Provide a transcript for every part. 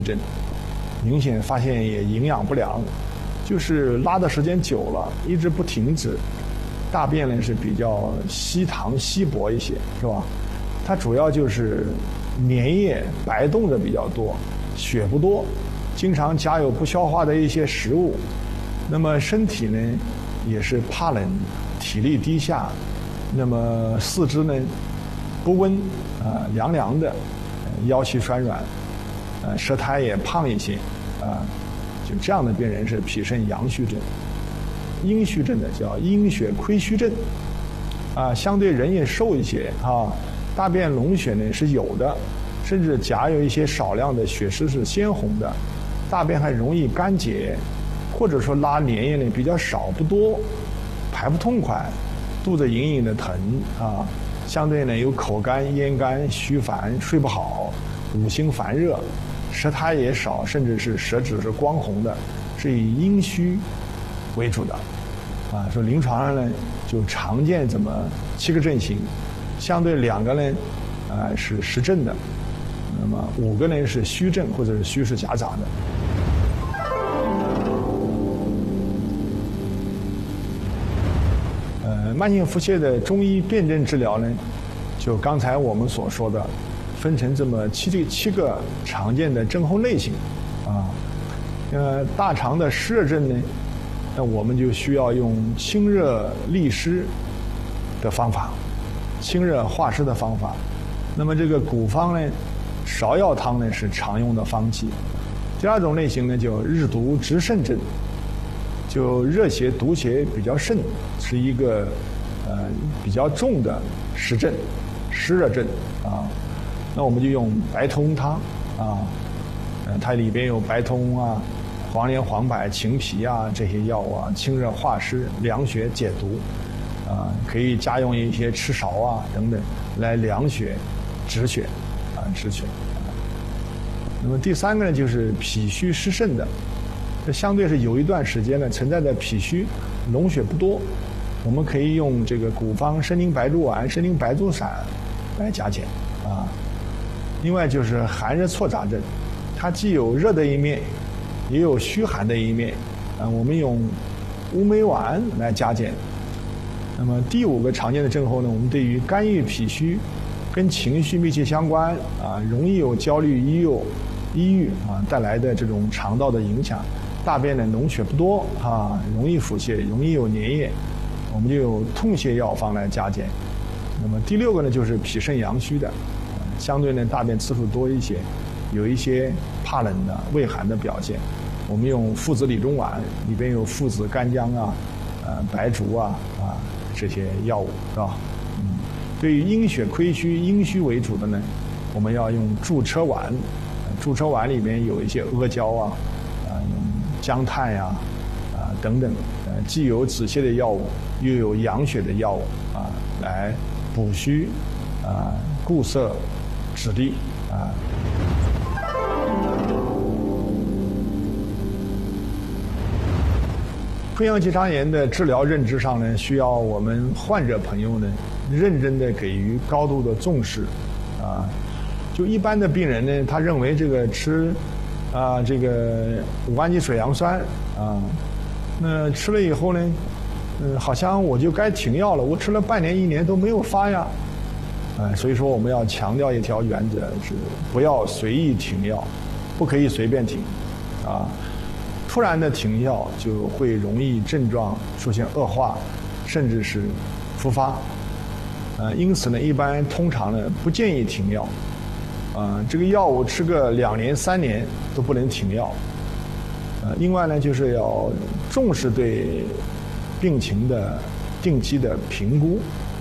症，明显发现也营养不良，就是拉的时间久了，一直不停止，大便呢是比较稀糖稀薄一些，是吧？它主要就是粘液白冻的比较多，血不多，经常夹有不消化的一些食物，那么身体呢也是怕冷，体力低下，那么四肢呢不温凉凉的，腰膝酸软，舌苔也胖一些，就这样的病人是脾肾阳虚症。阴虚症的叫阴血亏虚症，相对人也瘦一些大便脓血呢是有的，甚至夹有一些少量的血丝是鲜红的，大便还容易干结，或者说拉粘液呢比较少不多，排不痛快，肚子隐隐的疼相对呢有口干咽干虚烦睡不好，五心烦热，舌苔也少，甚至是舌质是光红的，是以阴虚为主的说临床上呢就常见这么7个症型，相对2个呢是实症的，那么5个呢是虚症或者是虚实夹杂的。慢性腹泻的中医辨证治疗呢，就刚才我们所说的，分成这么7个常见的症候类型大肠的湿热症呢，那我们就需要用清热利湿的方法，清热化湿的方法。那么这个古方呢，芍药汤呢是常用的方剂。第2种类型呢叫日毒直肾症，就热邪毒邪比较盛，是一个比较重的湿症、湿热症那我们就用白头翁汤它里边有白头翁黄连、黄柏、芩皮这些药物清热化湿、凉血解毒可以加用一些赤芍等等来凉血、止血止血。那么第3个呢就是脾虚湿盛的，这相对是有一段时间呢存在的脾虚脓血不多，我们可以用这个古方参苓白术丸、参苓白术散来加减另外就是寒热错杂症，它既有热的一面，也有虚寒的一面我们用乌梅丸来加减。那么第5个常见的症候呢，我们对于肝郁脾虚跟情绪密切相关容易有焦虑、抑郁带来的这种肠道的影响，大便的脓血不多容易腹泻，容易有粘液，我们就有痛泻药方来加减。那么第6个呢就是脾肾阳虚的，相对呢大便次数多一些，有一些怕冷的畏寒的表现，我们用附子理中丸，里边有附子、干姜白术这些药物是吧？对于阴血亏虚、阴虚为主的呢，我们要用助车丸，助车丸里边有一些阿胶用姜炭等等既有止泻的药物，又有养血的药物来补虚固涩止痢溃疡结肠炎的治疗认知上呢，需要我们患者朋友呢认真的给予高度的重视就一般的病人呢，他认为这个吃这个5氨基水杨酸那吃了以后呢好像我就该停药了，我吃了半年1年都没有发呀所以说我们要强调一条原则，是不要随意停药，不可以随便停突然的停药就会容易症状出现恶化，甚至是复发因此呢一般通常呢不建议停药这个药物吃个2年3年都不能停药另外呢就是要重视对病情的定期的评估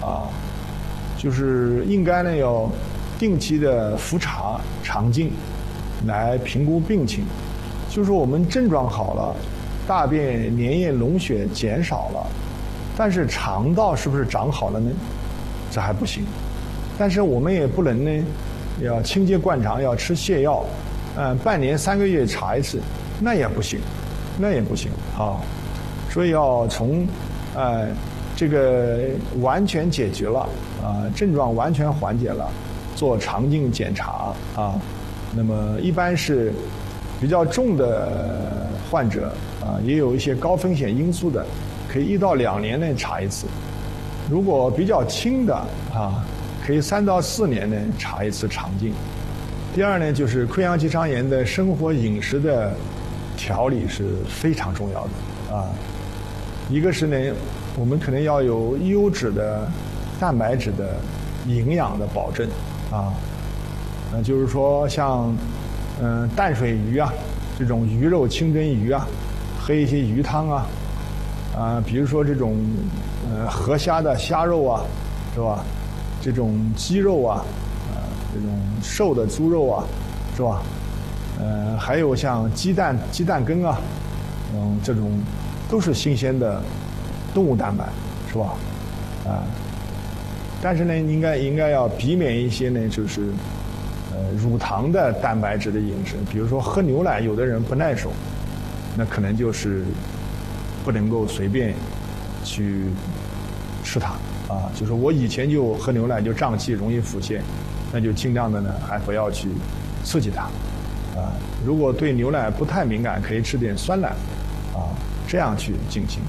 就是应该呢要定期的复查肠镜来评估病情，就是我们症状好了，大便粘液脓血减少了，但是肠道是不是长好了呢？这还不行。但是我们也不能呢要清洁灌肠，要吃泻药半年3个月查一次，那也不行所以要从这个完全解决了症状完全缓解了，做肠镜检查那么一般是比较重的患者也有一些高风险因素的，可以1到2年内查一次。如果比较轻的可以3到4年呢查一次肠镜。第二呢，就是溃疡结肠炎的生活饮食的调理是非常重要的一个是呢，我们可能要有优质的蛋白质的营养的保证就是说像淡水鱼这种鱼肉清蒸鱼喝一些鱼汤比如说这种河虾的虾肉是吧？这种鸡肉这种瘦的猪肉是吧？还有像鸡蛋羹这种都是新鲜的动物蛋白，是吧？但是呢，应该要避免一些呢，就是乳糖的蛋白质的饮食，比如说喝牛奶，有的人不耐受，那可能就是不能够随便去吃它就是我以前就喝牛奶就胀气，容易腹泻，那就尽量的呢还不要去刺激它如果对牛奶不太敏感，可以吃点酸奶这样去进行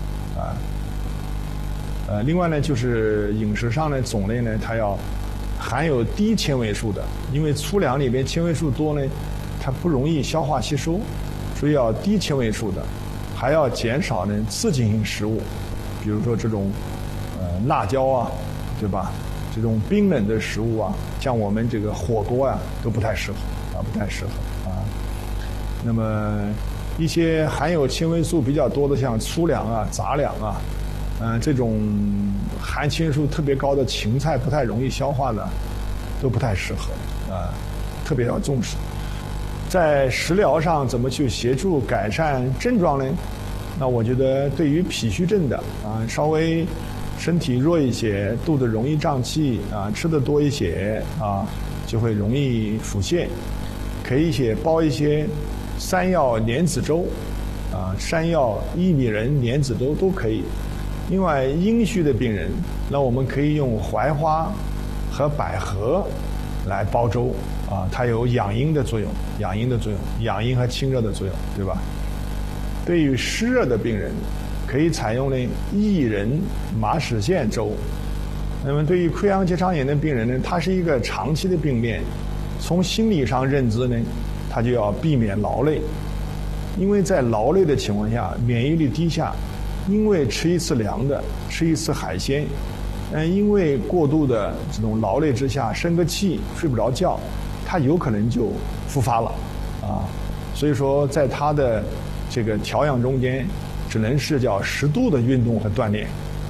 另外呢，就是饮食上呢，种类呢，它要含有低纤维素的，因为粗粮里边纤维素多呢，它不容易消化吸收，所以要低纤维素的，还要减少呢刺激性食物，比如说这种辣椒对吧？这种冰冷的食物像我们这个火锅都不太适合不太适合那么一些含有纤维素比较多的，像粗粮杂粮这种含纤维素特别高的芹菜不太容易消化的，都不太适合特别要重视。在食疗上怎么去协助改善症状呢？那我觉得对于脾虚症的稍微身体弱一些，肚子容易胀气吃的多一些就会容易腹泻，可以煲一些山药莲子粥山药薏米仁莲子粥都可以。另外阴虚的病人，那我们可以用槐花和百合来煲粥它有养阴的作用，养阴和清热的作用，对吧？对于湿热的病人，可以采用薏仁马齿苋粥。那么对于溃疡结肠炎的病人呢，他是一个长期的病变，从心理上认知呢，他就要避免劳累，因为在劳累的情况下，免疫力低下，因为吃一次凉的，吃一次海鲜，因为过度的这种劳累之下生个气，睡不着觉，他有可能就复发了所以说在他的这个调养中间，只能是叫适度的运动和锻炼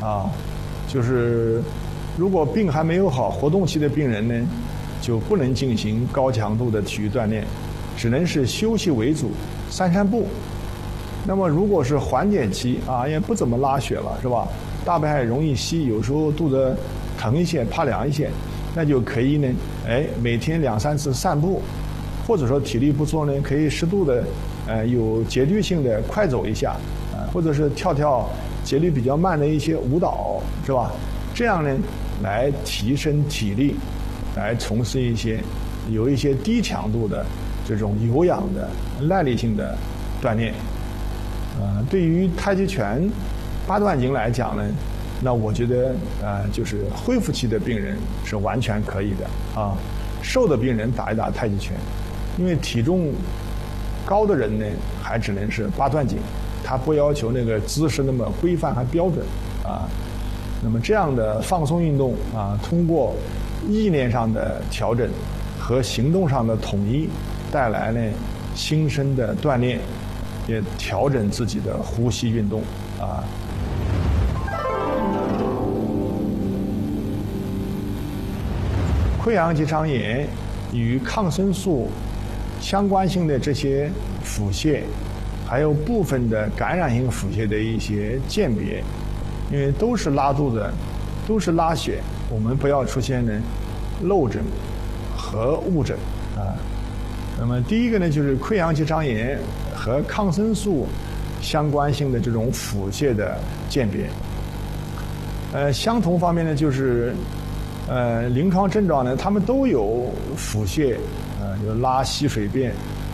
就是如果病还没有好，活动期的病人呢，就不能进行高强度的体育锻炼，只能是休息为主，散步。那么如果是缓解期也不怎么拉血了，是吧？大便还容易稀，有时候肚子疼一些，怕凉一些，那就可以呢，每天2、3次散步，或者说体力不错呢，可以适度的有节律性的快走一下或者是跳节律比较慢的一些舞蹈，是吧？这样呢，来提升体力，来从事有一些低强度的这种有氧的耐力性的锻炼。对于太极拳、八段锦来讲呢，那我觉得就是恢复期的病人是完全可以的瘦的病人打一打太极拳，因为体重高的人呢，还只能是八段锦，他不要求那个姿势那么规范和标准那么这样的放松运动通过意念上的调整和行动上的统一，带来呢心身的锻炼，也调整自己的呼吸运动溃疡结肠炎与抗生素相关性的这些腹泻，还有部分的感染性腹泻的一些鉴别，因为都是拉肚子，都是拉血，我们不要出现漏诊和误诊那么第一个呢，就是溃疡结肠炎和抗生素相关性的这种腹泻的鉴别。相同方面呢，就是临床症状呢，他们都有腹泻有拉稀水便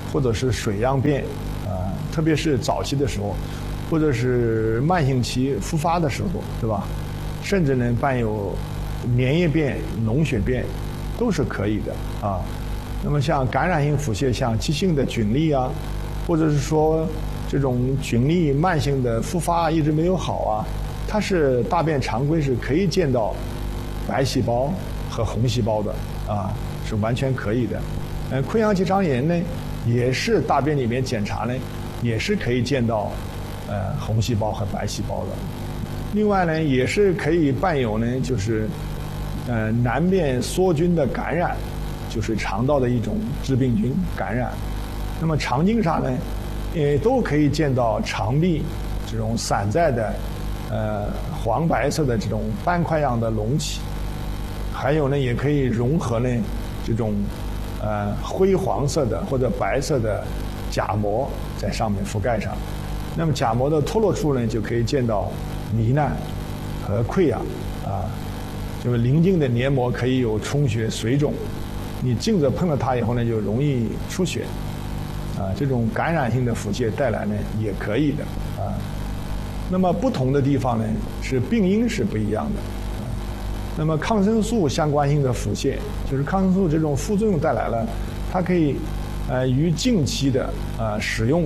或者是水样便，特别是早期的时候，或者是慢性期复发的时候，对吧？甚至呢伴有粘液便、脓血便，都是可以的啊。那么像感染性腹泻，像急性的菌痢啊，或者是说这种菌痢慢性的复发一直没有好啊，它是大便常规是可以见到白细胞和红细胞的啊，是完全可以的。溃疡结肠炎呢，也是大便里面检查呢，也是可以见到红细胞和白细胞的。另外呢，也是可以伴有呢，就是难辨梭菌的感染，就是肠道的一种致病菌感染。那么肠镜上呢，也都可以见到肠壁这种散在的黄白色的这种斑块样的隆起，还有呢，也可以融合呢这种灰黄色的或者白色的假膜在上面覆盖上。那么假膜的脱落处呢，就可以见到糜烂和溃疡啊，就是邻近的黏膜可以有充血、水肿，你近着碰了它以后呢，就容易出血啊。这种感染性的腹泻带来呢，也可以的啊。那么不同的地方呢，是病因是不一样的。那么抗生素相关性的腹泻，就是抗生素这种副作用带来了，它可以与近期的使用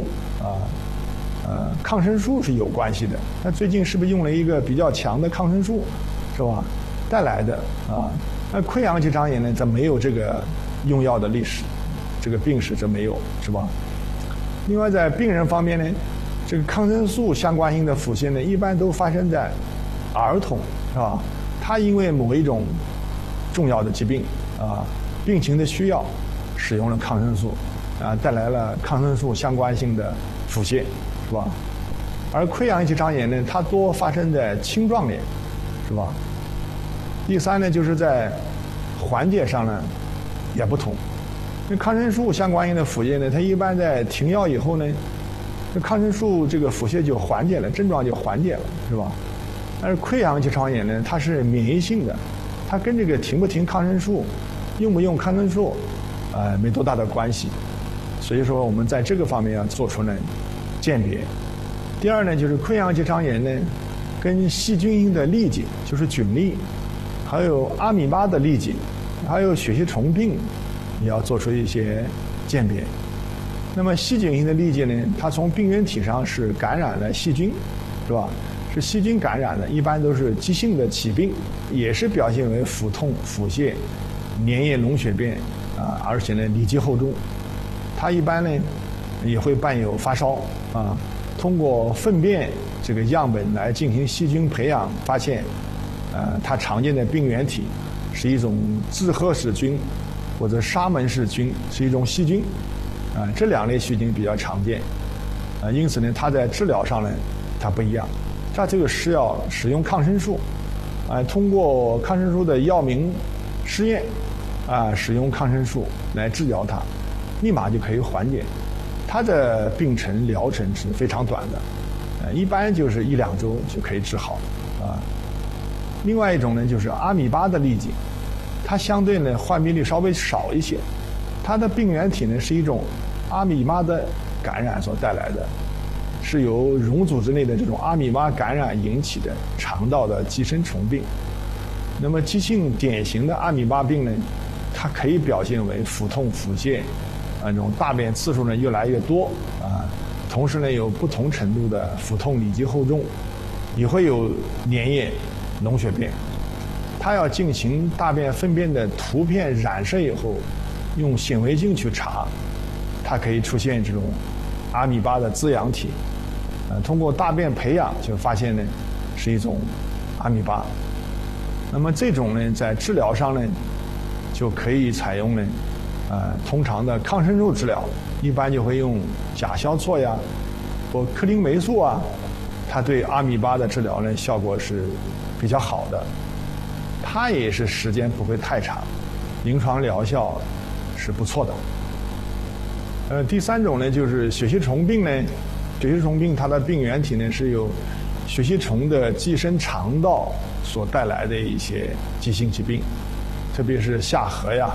抗生素是有关系的。那最近是不是用了一个比较强的抗生素，是吧？带来的啊。那溃疡结肠炎呢，则没有这个用药的历史，这个病史则没有，是吧？另外在病人方面呢，这个抗生素相关性的腹泻呢，一般都发生在儿童，是吧？他因为某一种重要的疾病病情的需要，使用了抗生素带来了抗生素相关性的腹泻，是吧？而溃疡结肠炎呢，它多发生在青壮年，是吧？第三呢，就是在缓解上呢也不同。那抗生素相关性的腹泻呢，它一般在停药以后呢，这抗生素这个腹泻就缓解了，症状就缓解了，是吧？但是溃疡结肠炎呢，它是免疫性的，它跟这个停不停抗生素、用不用抗生素没多大的关系。所以说我们在这个方面要做出呢鉴别。第二呢，就是溃疡结肠炎呢，跟细菌性的痢疾，就是菌痢，还有阿米巴的痢疾，还有血吸虫病，也要做出一些鉴别。那么细菌性的痢疾呢，它从病原体上是感染了细菌，是吧？是细菌感染的，一般都是急性的起病，也是表现为腹痛、腹泻、粘液脓血便而且呢里急后重。它一般呢也会伴有发烧通过粪便这个样本来进行细菌培养，发现它常见的病原体是一种志贺氏菌或者沙门氏菌，是一种细菌这两类细菌比较常见因此呢它在治疗上呢它不一样。它这个是要使用抗生素通过抗生素的药明试验使用抗生素来治疗它，立马就可以缓解。它的病程疗程是非常短的一般就是1-2周就可以治好另外一种呢，就是阿米巴的痢疾，它相对呢患病率稍微少一些，它的病原体呢是一种阿米巴的感染所带来的，是由溶组织内的这种阿米巴感染引起的肠道的寄生虫病。那么急性典型的阿米巴病呢，它可以表现为腹痛、腹泻这种大便次数呢越来越多同时呢有不同程度的腹痛里急后重，也会有粘液脓血便。它要进行大便粪便的图片染色以后，用显微镜去查，它可以出现这种阿米巴的滋养体通过大便培养就发现呢是一种阿米巴。那么这种呢在治疗上呢就可以采用呢通常的抗生素治疗，一般就会用甲硝唑呀或克林霉素它对阿米巴的治疗呢效果是比较好的，它也是时间不会太长，临床疗效是不错的。第三种呢就是血吸虫病呢，血吸虫病它的病原体呢是由血吸虫的寄生肠道所带来的一些急性疾病，特别是下颌呀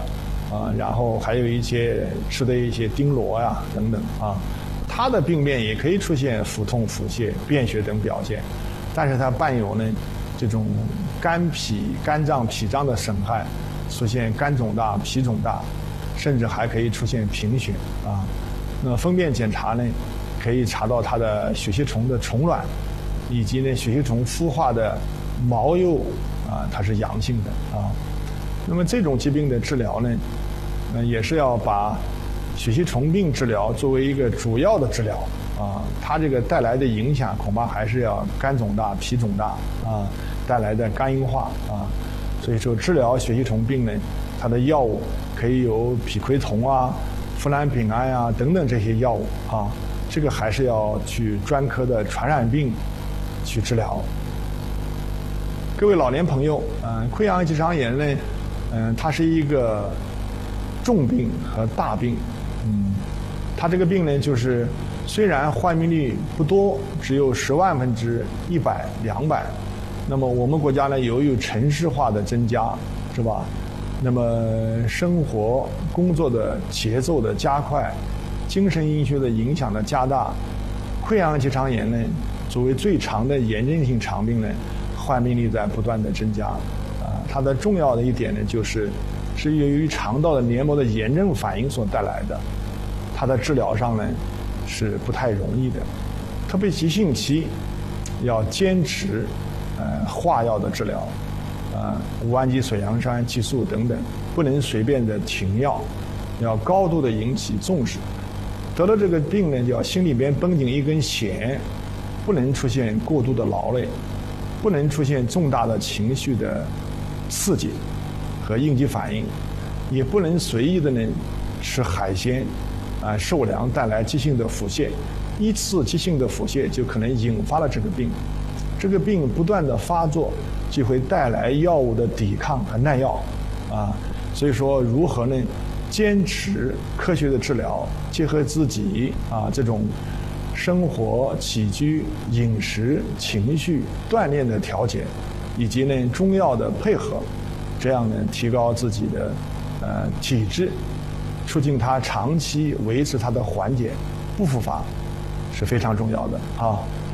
然后还有一些吃的一些碘螺呀等等啊，它的病变也可以出现腹痛、腹泻、便血等表现，但是它伴有呢这种肝脏、脾脏的损害，出现肝肿大、脾肿大，甚至还可以出现贫血啊。那么粪便检查呢，可以查到它的血吸虫的虫卵，以及呢血吸虫孵化的毛幼它是阳性的啊。那么这种疾病的治疗呢，也是要把血吸虫病治疗作为一个主要的治疗啊。它这个带来的影响恐怕还是要肝肿大、脾肿大啊带来的肝硬化啊。所以说治疗血吸虫病呢，它的药物可以有吡喹酮啊、呋喃丙胺啊等等这些药物啊。这个还是要去专科的传染病去治疗。各位老年朋友，溃疡结肠炎呢，它是一个重病和大病。它这个病呢，就是虽然患病率不多，只有10万分之100、200，那么我们国家呢，由于城市化的增加，是吧？那么生活工作的节奏的加快，精神医学的影响的加大，溃疡结肠炎呢，作为最常的炎症性肠病呢，患病率在不断的增加。它的重要的一点呢，是由于肠道的黏膜的炎症反应所带来的，它的治疗上呢是不太容易的，特别急性期要坚持化药的治疗，五氨基水杨酸、激素等等，不能随便的停药，要高度的引起重视。得了这个病呢，要心里边绷紧一根弦，不能出现过度的劳累，不能出现重大的情绪的刺激和应激反应，也不能随意的呢吃海鲜受凉带来急性的腹泻，一次急性的腹泻就可能引发了这个病。这个病不断的发作，就会带来药物的抵抗和耐药所以说如何呢坚持科学的治疗，结合自己这种生活起居、饮食、情绪、锻炼的调节，以及呢中药的配合，这样呢提高自己的体质，促进它长期维持它的缓解不复发，是非常重要的